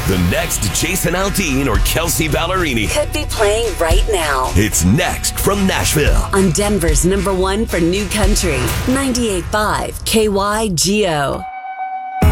The next Jason Aldean or Kelsey Ballerini could be playing right now. It's next from Nashville On Denver's #1 for new country, 98.5 KYGO.